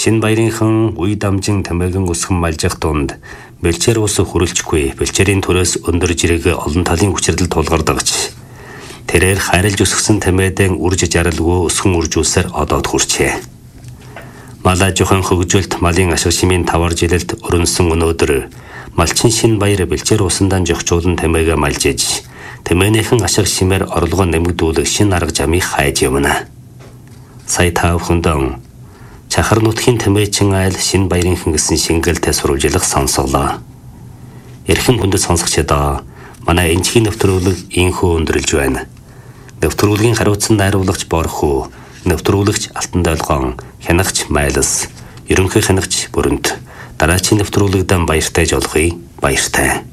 Шинэ баярынхан үе дамжин тамиган өсгөн малжих дунд бэлчээр ус хүрэлцэхгүй, бэлчээрийн төрөөс өндөр жирэг олон талын хүчирдэл тулгардагч. Тэрээр хайрлж өсгсөн тамиадын үрж жаралгүй өсгөн үржүүлсээр одоод хүрчээ. Малаа жохон хөгжүүлт малын ашиг шимийн тавар жилэлд өрнсөн өнөөдөр малчин шинэ баяр бэлчээр усандан жогчуулан тамиага малжиж, тамианыхан ашиг шимээр орлогоо нэмэгдүүлэх шинэ арга замыг хайж явна. Сая та бүхэндээ Чахар нутгийн тамиачин айл шинэ баярынхан гэсэн шингэлтэй сурвалжлах сонсголоо. Эрхэм хүндэт сонсогчдоо манай энчгийн нэвтрүүлэг инхүү өндөрлж байна. Нэвтрүүлгийн хариуцсан найруулагч Борхуу, нэвтрүүлэгч Алтан Долгоон, хянагч Майлс, ерөнхий хянагч Бүрэнт. Дараагийн нэвтрүүлэгдэн баяртай жолохъё. Баяртай.